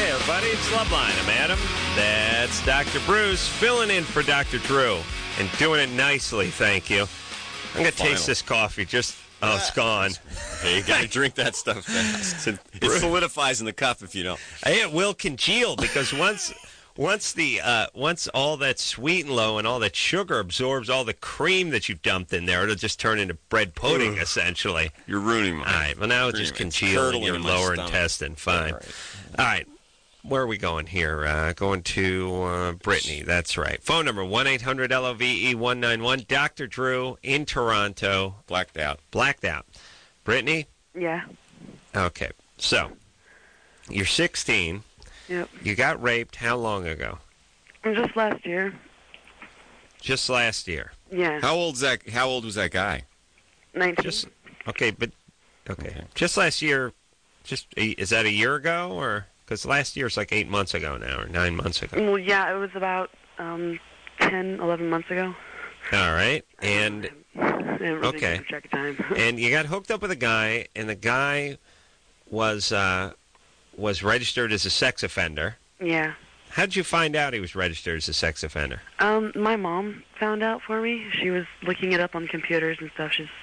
Hey, everybody, it's Loveline. I'm Adam. That's Dr. Bruce filling in for Dr. Drew and doing it nicely, thank you. I'm going to taste this coffee. Oh, it's gone. Hey, you got to drink that stuff fast. It solidifies in the cup if you don't. Hey, it will congeal because once all that sweet and low and all that sugar absorbs all the cream that you dumped in there, it'll just turn into bread pudding, essentially. You're ruining me. All right, well, now it just congeal in your lower intestine. Fine. Yeah, right. All right. Where are we going here? Going to Brittany. That's right. Phone number 1-800-LOVE-191. Dr. Drew in Toronto. Blacked out. Brittany? Yeah. Okay. So, you're 16. Yep. You got raped how long ago? Just last year. Just last year. Yeah. How old was that guy? 19. Okay. Just last year. Is that a year ago or? Because last year's like 8 months ago now, or 9 months ago. Well, yeah, it was about 10, 11 months ago. All right, and okay, check time. And you got hooked up with a guy, and the guy was registered as a sex offender. Yeah. How did you find out he was registered as a sex offender? My mom found out for me. She was looking it up on computers and stuff. She's